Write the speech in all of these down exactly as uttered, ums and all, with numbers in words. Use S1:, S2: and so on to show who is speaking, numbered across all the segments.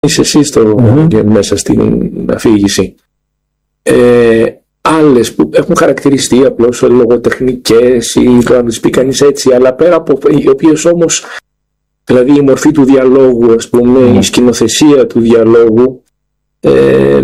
S1: είσαι εσύ στο, mm-hmm. μέσα στην αφήγηση. Ε, άλλες που έχουν χαρακτηριστεί απλώς λογοτεχνικές ή το να τις πει κανείς έτσι, αλλά πέρα από οι οποίες όμως, δηλαδή η μορφή του διαλόγου, ας πούμε, mm. η σκηνοθεσία του διαλόγου, ε,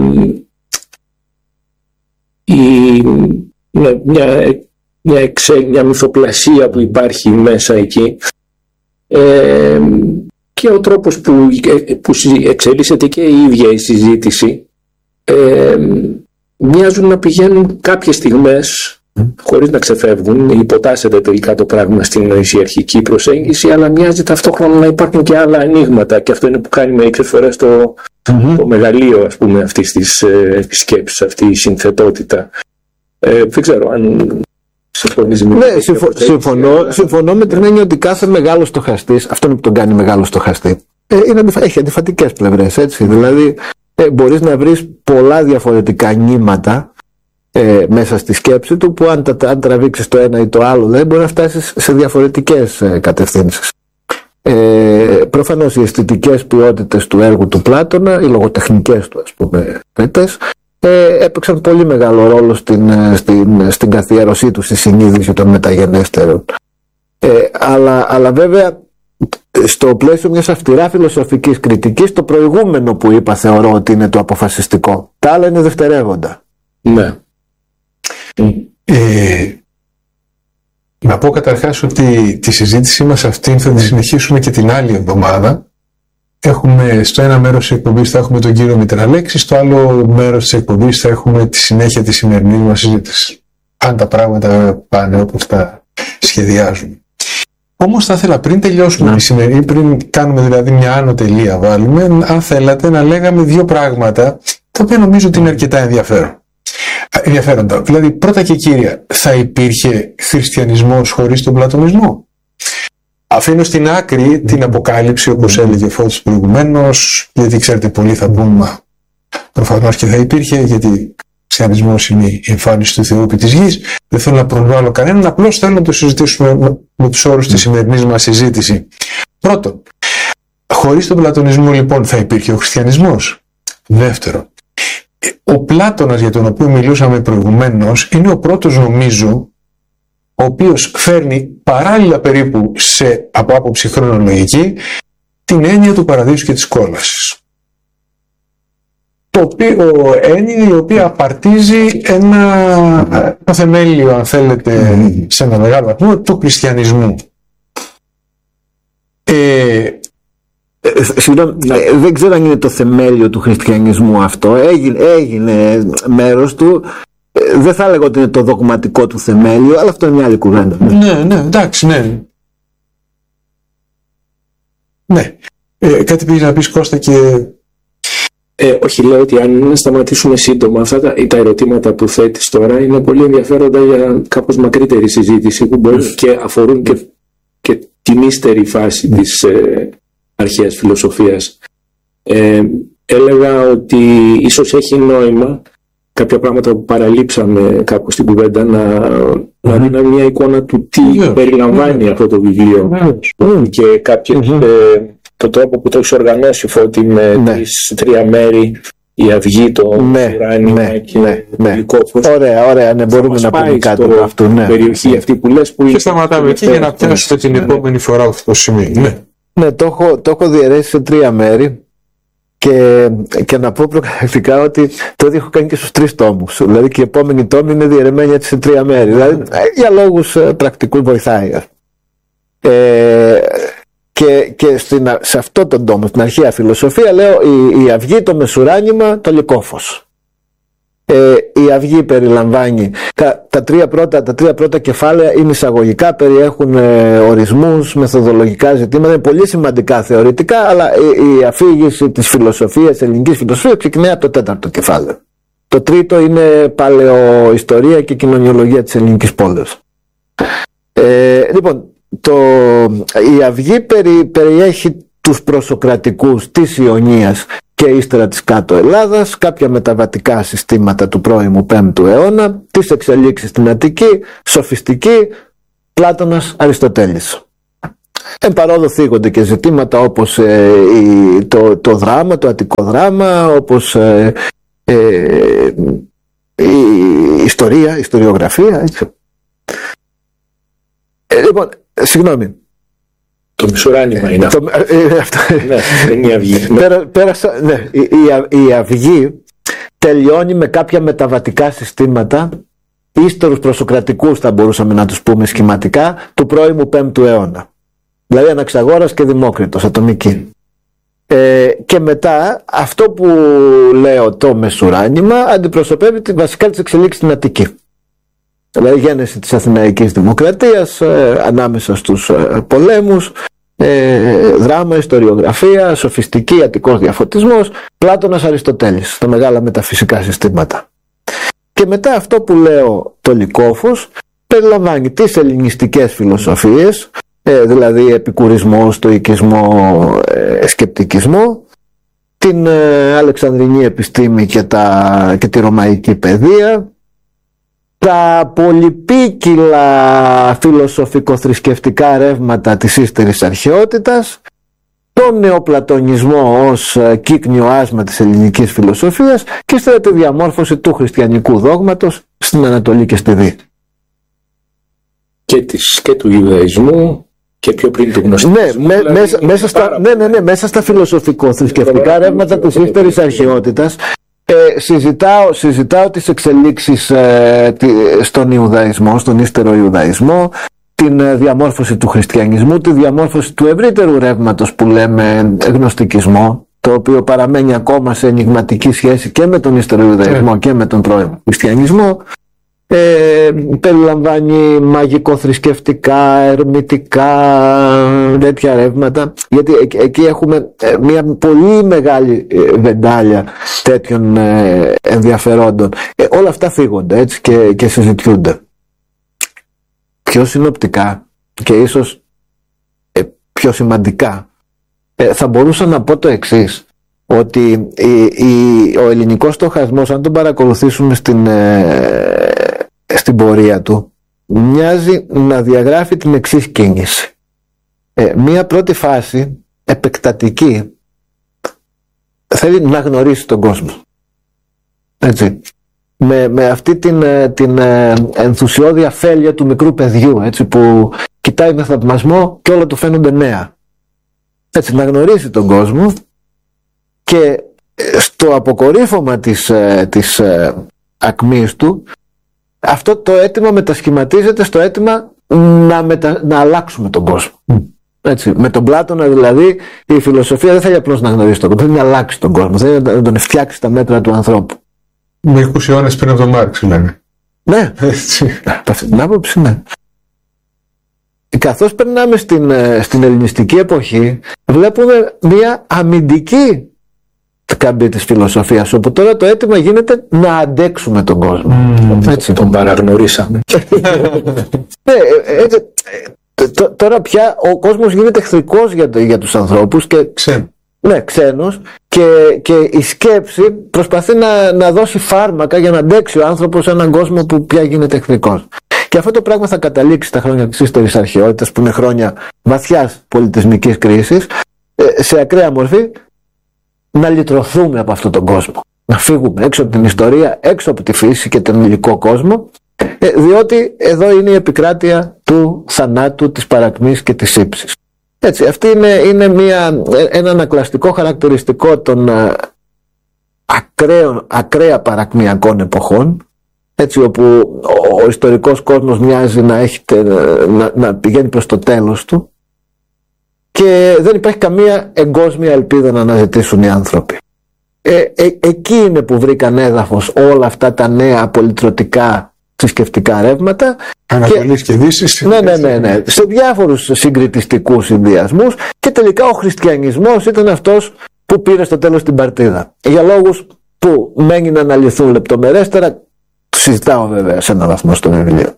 S1: η, μια, μια, μια, εξε, μια μυθοπλασία που υπάρχει μέσα εκεί, ε, και ο τρόπος που, που εξελίσσεται και η ίδια η συζήτηση, ε, μοιάζουν να πηγαίνουν κάποιες στιγμές mm. χωρίς να ξεφεύγουν, υποτάσσεται τελικά το πράγμα στην νοησιαρχική προσέγγιση, αλλά μοιάζει ταυτόχρονα να υπάρχουν και άλλα ανοίγματα, και αυτό είναι που κάνει μερικές φορές το, mm-hmm. το μεγαλείο, ας πούμε, αυτής της ε, σκέψης, αυτή η συνθετότητα. Ε, δεν ξέρω αν συμφωνείς με
S2: ναι, συμφω, συμφωνώ, αλλά... συμφωνώ με την έννοια ότι κάθε μεγάλος στοχαστής, αυτό είναι που τον κάνει μεγάλο στοχαστή, ε, είναι, έχει αντιφατικές πλευρές, έτσι, δηλαδή Ε, μπορείς να βρεις πολλά διαφορετικά νήματα ε, μέσα στη σκέψη του, που αν, τα, αν τραβήξεις το ένα ή το άλλο, δεν μπορεί να φτάσεις σε διαφορετικές ε, κατευθύνσεις. Ε, προφανώς οι αισθητικές ποιότητες του έργου του Πλάτωνα, οι λογοτεχνικές του, ας πούμε, πέτες, ε, έπαιξαν πολύ μεγάλο ρόλο στην, στην, στην καθιέρωσή του, στη συνείδηση των μεταγενέστερων. Ε, αλλά, αλλά βέβαια, στο πλαίσιο μιας αυστηρά φιλοσοφικής κριτικής, το προηγούμενο που είπα θεωρώ ότι είναι το αποφασιστικό. Τα άλλα είναι δευτερεύοντα.
S1: Ναι.
S3: Ε, να πω καταρχάς ότι τη συζήτησή μας αυτή θα τη συνεχίσουμε και την άλλη εβδομάδα. Έχουμε στο ένα μέρος της εκπομπής θα έχουμε τον κύριο Μητραλέξη, στο άλλο μέρος της εκπομπής θα έχουμε τη συνέχεια της σημερινής μας συζήτησης. Αν τα πράγματα πάνε όπως τα σχεδιάζουμε. Όμως θα ήθελα πριν τελειώσουμε τη σημερινή, πριν κάνουμε δηλαδή μια άνω τελεία βάλουμε, αν θέλατε να λέγαμε δύο πράγματα τα οποία νομίζω ότι είναι αρκετά ενδιαφέρον. ενδιαφέροντα. Δηλαδή πρώτα και κύρια, θα υπήρχε χριστιανισμός χωρίς τον πλατωνισμό? Αφήνω στην άκρη την αποκάλυψη, όπως έλεγε ο Φώτης προηγουμένως, γιατί ξέρετε πολλοί θα πούν προφανώς και θα υπήρχε, γιατί ο χριστιανισμός είναι η εμφάνιση του Θεού επί της γης. Δεν θέλω να προσβάλλω κανέναν, απλώς θέλω να το συζητήσουμε με, με τους όρους της σημερινής μας συζήτηση. Πρώτον, χωρίς τον πλατωνισμό λοιπόν θα υπήρχε ο χριστιανισμός? Δεύτερον, ο Πλάτωνας για τον οποίο μιλούσαμε προηγουμένως είναι ο πρώτος, νομίζω, ο οποίος φέρνει παράλληλα περίπου σε, από άποψη χρονολογική, την έννοια του παραδείσου και της κόλασης. Το οποίο, έννοια η οποία απαρτίζει ένα, ένα θεμέλιο, αν θέλετε, mm. σε ένα μεγάλο βαθμό, του χριστιανισμού. Ε,
S2: Συγγνώμη, δεν ξέρω αν είναι το θεμέλιο του χριστιανισμού αυτό. Έγινε, έγινε μέρος του. Δεν θα έλεγα ότι είναι το δογματικό του θεμέλιο, αλλά αυτό είναι μια άλλη κουβέντα.
S3: Ναι, ναι, ναι, εντάξει, ναι. Ναι. Ε, κάτι πήγες να πεις, Κώστα, και...
S1: Ε, όχι, λέω ότι αν σταματήσουμε σύντομα αυτά τα, τα ερωτήματα που θέτεις τώρα είναι πολύ ενδιαφέροντα για κάπως μακρύτερη συζήτηση που μπορεί και αφορούν και, και την ύστερη φάση της ε, αρχαίας φιλοσοφίας. Ε, έλεγα ότι ίσως έχει νόημα κάποια πράγματα που παραλείψαμε κάπου στην κουβέντα να, mm-hmm. να δίνουμε μια εικόνα του τι yeah. περιλαμβάνει yeah. αυτό το βιβλίο yeah. και κάποιες, mm-hmm. ε, το τρόπο που το έχει οργανώσει, Φώτη, με ναι. τις τρία μέρη, η αυγή, το
S2: ναι,
S1: ουράνιο
S2: ναι,
S1: και
S2: ναι,
S1: το γλυκόφως.
S2: Ωραία, ωραία, ναι, μπορούμε να πούμε κάτι από αυτό. Ναι.
S1: Περιοχή αυτή που λες, που
S3: και σταματάμε εκεί για να πιάσουμε την επόμενη φορά αυτό το σημείο. Ναι,
S2: ναι το, έχω, το έχω διαιρέσει σε τρία μέρη. Και, και να πω προκαταρκτικά ότι το ίδιο έχω κάνει και στους τρεις τόμους. Δηλαδή και η επόμενη τόμη είναι διαιρεμένη έτσι σε τρία μέρη. Δηλαδή για λόγους ε, πρακτικούς βοηθάει. Ε, και και στην, σε αυτό τον τόμο, στην αρχαία φιλοσοφία, λέω η, η αυγή, το μεσουράνημα, το λυκόφως. Ε, η αυγή περιλαμβάνει τα, τα, τρία πρώτα, τα τρία πρώτα κεφάλαια είναι εισαγωγικά, περιέχουν ε, ορισμούς, μεθοδολογικά ζητήματα, είναι πολύ σημαντικά θεωρητικά, αλλά η, η αφήγηση της φιλοσοφίας, της ελληνικής φιλοσοφίας ξεκινάει από το τέταρτο κεφάλαιο. Το τρίτο είναι παλαιοϊστορία και κοινωνιολογία της ελληνικής πόλης. Ε, λοιπόν, το, η αυγή περι, περιέχει τους προσοκρατικούς της Ιωνίας και ύστερα της κάτω Ελλάδας, κάποια μεταβατικά συστήματα του πρώιμου πέμπτου αιώνα, τις εξελίξεις στην Αττική, σοφιστική, Πλάτωνας, Αριστοτέλης. Εν παρόδο θίγονται και ζητήματα όπως ε, η, το, το δράμα, το αττικό δράμα, όπως ε, ε, η ιστορία, η ιστοριογραφία, έτσι. Ε, λοιπόν, συγγνώμη.
S1: Το Μεσουράνημα είναι αυτό.
S2: Το, ε, αυτό.
S1: Ναι, είναι η Αυγή.
S2: Πέρα, πέρασα, ναι, η, η, η Αυγή τελειώνει με κάποια μεταβατικά συστήματα, ύστερους προσοκρατικούς θα μπορούσαμε να τους πούμε σχηματικά, του πρώιμου πέμπτου αιώνα. Δηλαδή Αναξαγόρας και Δημόκριτος, ατομική. Ε, και μετά αυτό που λέω το Μεσουράνημα αντιπροσωπεύει τη, βασικά τις εξελίξεις στην Αττική. Δηλαδή γέννηση της Αθηναϊκής Δημοκρατίας, ε, ανάμεσα στους ε, πολέμους, ε, δράμα, ιστοριογραφία, σοφιστική, αττικός διαφωτισμός, Πλάτωνας, Αριστοτέλης, τα μεγάλα μεταφυσικά συστήματα. Και μετά αυτό που λέω το Λυκόφος περιλαμβάνει τις ελληνιστικές φιλοσοφίες, ε, δηλαδή επικουρισμό, στοικισμό, ε, σκεπτικισμό, την ε, Αλεξανδρινή επιστήμη και, τα, και τη ρωμαϊκή παιδεία, τα πολυπίκυλα φιλοσοφικο-θρησκευτικά ρεύματα της ύστερης αρχαιότητας, τον νεοπλατωνισμό ως κύκνιο άσμα της ελληνικής φιλοσοφίας και ύστερα τη διαμόρφωση του χριστιανικού δόγματος στην Ανατολή και στη Δύση.
S1: Και, της, και του Ιουδαϊσμού και πιο πριν του γνωστισμού.
S2: Ναι, με, μέσα, μέσα, στα, ναι, ναι, ναι, μέσα στα φιλοσοφικο-θρησκευτικά ρεύματα της ύστερης αρχαιότητας ε, συζητάω, συζητάω τις εξελίξεις ε, τη, στον Ιουδαϊσμό, στον ύστερο Ιουδαϊσμό, την ε, διαμόρφωση του χριστιανισμού, τη διαμόρφωση του ευρύτερου ρεύματος που λέμε γνωστικισμό, το οποίο παραμένει ακόμα σε ενιγματική σχέση και με τον ύστερο Ιουδαϊσμό yeah. και με τον πρώην χριστιανισμό. Ε, περιλαμβάνει μαγικο-θρησκευτικά, ερμητικά, τέτοια ρεύματα, γιατί εκ, εκεί έχουμε ε, μια πολύ μεγάλη ε, βεντάλια τέτοιων ε, ενδιαφερόντων. Ε, όλα αυτά φύγονται έτσι και, και συζητιούνται. Πιο συνοπτικά και ίσως ε, πιο σημαντικά ε, θα μπορούσα να πω το εξής, ότι η, η, ο ελληνικός στοχασμός, αν τον παρακολουθήσουμε στην ε, στην πορεία του, μοιάζει να διαγράφει την εξής κίνηση. Ε, μία πρώτη φάση επεκτατική θέλει να γνωρίσει τον κόσμο. Έτσι. Με, με αυτή την, την ενθουσιώδη αφέλεια του μικρού παιδιού, έτσι, που κοιτάει με θαυμασμό και όλα του φαίνονται νέα. Έτσι, να γνωρίσει τον κόσμο και στο αποκορύφωμα της, της ακμής του αυτό το αίτημα μετασχηματίζεται στο αίτημα να, μετα... να αλλάξουμε τον κόσμο. Mm. Έτσι, με τον Πλάτωνα δηλαδή η φιλοσοφία δεν θέλει απλώς να γνωρίσει τον κόσμο, θέλει να αλλάξει τον κόσμο, θέλει να τον φτιάξει στα μέτρα του ανθρώπου.
S3: Με είκοσι αιώνες πριν από τον Μάρξ, λέμε.
S2: Ναι, από αυτή την άποψη, ναι. Καθώς περνάμε στην, στην ελληνιστική εποχή, βλέπουμε μια αμυντική καμπή της φιλοσοφίας, όπου τώρα το αίτημα γίνεται να αντέξουμε τον κόσμο.
S1: Mm, έτσι. Τον παραγνωρίσαμε.
S2: Ναι, έτσι, τώρα πια ο κόσμος γίνεται εχθρικός για, το, για τους ανθρώπους και
S3: Ξέ.
S2: ναι, ξένος, και, και η σκέψη προσπαθεί να, να δώσει φάρμακα για να αντέξει ο άνθρωπος σε έναν κόσμο που πια γίνεται εχθρικός. Και αυτό το πράγμα θα καταλήξει στα χρόνια της ύστερης αρχαιότητας, που είναι χρόνια βαθιάς πολιτισμικής κρίσης, σε ακραία μορφή να λυτρωθούμε από αυτόν τον κόσμο. Να φύγουμε έξω από την ιστορία, έξω από τη φύση και τον υλικό κόσμο, διότι εδώ είναι η επικράτεια του θανάτου, της παρακμής και της ύψης. Έτσι, αυτή είναι, είναι μια, ένα ανακλαστικό χαρακτηριστικό των ακραίων, ακραία παρακμιακών εποχών, έτσι, όπου ο, ο ιστορικός κόσμος μοιάζει να, έχει, να, να πηγαίνει προς το τέλος του και δεν υπάρχει καμία εγκόσμια ελπίδα να αναζητήσουν οι άνθρωποι. Ε, ε, εκεί είναι που βρήκαν έδαφος όλα αυτά τα νέα πολυτρωτικά θρησκευτικά ρεύματα.
S3: Ανατολής και, και Δύσης.
S2: Ναι, ναι, ναι, ναι. Σε διάφορους συγκριτιστικούς συνδυασμούς, και τελικά ο χριστιανισμός ήταν αυτός που πήρε στο τέλος την παρτίδα. Για λόγους που μένει να αναλυθούν λεπτομερέστερα, συζητάω βέβαια σε έναν βαθμό στο βιβλίο.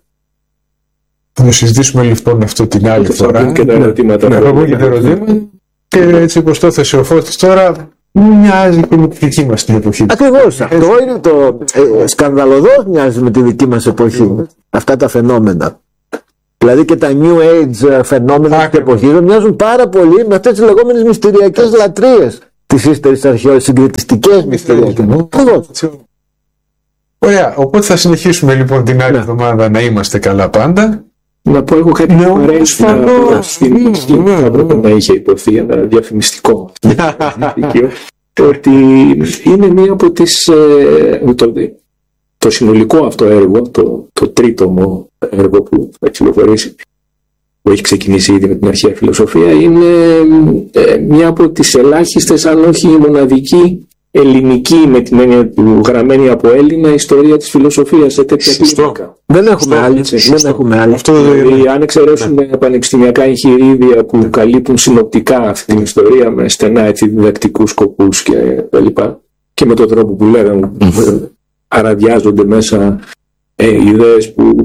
S3: Θα το συζητήσουμε λοιπόν αυτό την άλλη φορά.
S1: Και τα ερωτήματα.
S3: Ναι, ναι, και τα ερωτήματα. Και έτσι όπως το θέσε ο Φώτης τώρα, μοιάζει και με τη δική μας την εποχή.
S2: Ακριβώς. Αυτό είναι το ε, σκανδαλωδώς, μοιάζει με τη δική μας εποχή. Αυτά τα φαινόμενα. Δηλαδή και τα New Age φαινόμενα της εποχής μοιάζουν πάρα πολύ με αυτές τις λεγόμενες μυστηριακές λατρείες της ύστερης αρχαιότητας, συγκριτιστικές μυστηριακές.
S3: Ωραία, οπότε θα συνεχίσουμε λοιπόν την άλλη εβδομάδα να είμαστε καλά πάντα.
S1: Να πω εγώ κάτι που αρέσει στην θα έπρεπε να είχε υποθεί ένα διαφημιστικό ότι είναι μία από τις το, το συνολικό αυτό έργο, το, το τρίτο μου έργο που θα κυκλοφορήσει, που έχει ξεκινήσει ήδη με την αρχαία φιλοσοφία, είναι ε, μία από τις ελάχιστες, αν όχι η μοναδική ελληνική, με την έννοια του γραμμένη από Έλληνα, ιστορία της φιλοσοφίας σε τέτοια κλίμακα.
S2: Δεν έχουμε άλλη. Δεν έχουμε άλλη.
S1: Δηλαδή, αν εξαιρέσουμε ναι. πανεπιστημιακά εγχειρίδια που καλύπτουν συνοπτικά αυτή την ιστορία με στενά έτσι, διδακτικούς σκοπούς και τα λοιπά, και με τον τρόπο που λέγανε αραδιάζονται μέσα ε, ιδέες που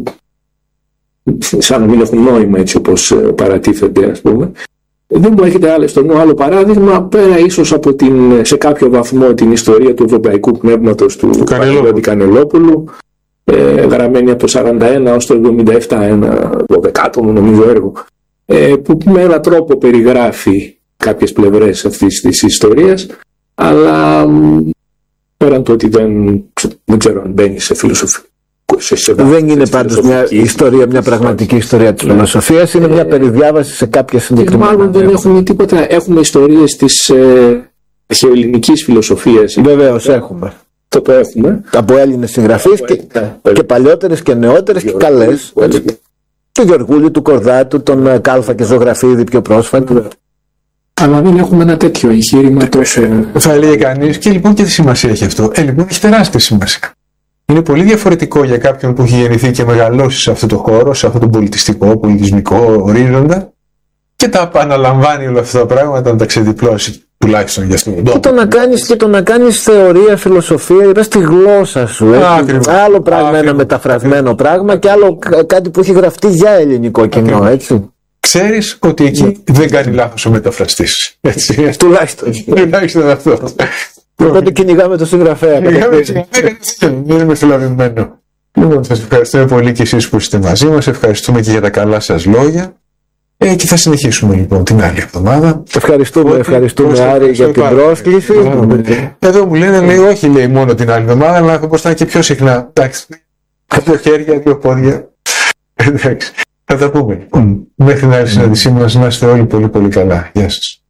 S1: σαν να μην έχουν νόημα έτσι όπως παρατίθενται, ας πούμε. Δεν μου έρχεται άλλο στο νου άλλο παράδειγμα, πέρα ίσως από την, σε κάποιο βαθμό την ιστορία του ευρωπαϊκού πνεύματος του, του Κανελόπουλου, Κανελόπουλου ε, γραμμένη από το σαράντα ένα ως το εβδομήντα επτά, ένα δωδεκάτομο νομίζω έργο, ε, που με έναν τρόπο περιγράφει κάποιες πλευρές αυτής της ιστορίας, αλλά πέραν το ότι δεν, δεν ξέρω αν μπαίνει σε φιλοσοφία. Σε, σε
S2: δεν είναι πάντως μια ιστορία, μια πραγματική ιστορία της φιλοσοφίας, είναι μια περιδιάβαση σε κάποια συγκεκριμένα.
S1: Μάλλον δεν έχουμε τίποτα. Έχουμε ιστορίες της ε, αρχαιοελληνικής φιλοσοφίας.
S2: Βεβαίως έχουμε.
S1: Το το έχουμε.
S2: Από Έλληνες συγγραφείς και, και παλιότερες και νεότερες και καλές. Του Γεωργούλη, του Κορδάτου, τον Κάλφα και Ζωγραφίδη πιο πρόσφατα.
S1: Αλλά δεν έχουμε ένα τέτοιο εγχείρημα τόσο.
S3: Θα έλεγε κανείς, και λοιπόν και τι σημασία έχει αυτό. Ε, λοιπόν, έχει τεράστια σημασία. Είναι πολύ διαφορετικό για κάποιον που έχει γεννηθεί και μεγαλώσει σε αυτό το χώρο, σε αυτό το πολιτιστικό, πολιτισμικό ορίζοντα, και τα επαναλαμβάνει όλα αυτά τα πράγματα να τα ξεδιπλώσει τουλάχιστον για αυτόν τον τόπο.
S2: Και το να κάνεις, και το να κάνεις θεωρία, φιλοσοφία, είπα στη γλώσσα σου. Έτσι. Άλλο πράγμα, Άκριβο. Ένα μεταφρασμένο Άκριβο. Πράγμα και άλλο κάτι που έχει γραφτεί για ελληνικό κοινό. Άκριβο. Έτσι.
S3: Ξέρεις ότι εκεί ναι. δεν κάνει λάθος ο μεταφραστής.
S2: Τουλάχιστον.
S3: Τουλάχιστον αυτό.
S2: Οπότε κυνηγάμε το συγγραφέα.
S3: Δεν είμαι φιλαβημένο. Λοιπόν, σας ευχαριστούμε πολύ και εσείς που είστε μαζί μας. Ευχαριστούμε και για τα καλά σας λόγια. Ε, και θα συνεχίσουμε λοιπόν την άλλη εβδομάδα.
S2: Ευχαριστούμε, Ό, ευχαριστούμε Άρη για την πρόσκληση.
S3: Εδώ μου λένε, λέει, όχι λέει μόνο την άλλη εβδομάδα, αλλά θα μπορούσα να και πιο συχνά. Εντάξει, δύο χέρια, δύο πόδια. Εντάξει, θα τα πούμε λοιπόν. Μέχρι την άλλη συνάντησή μας, να είστε όλοι πολύ πολύ καλά. Γεια σας.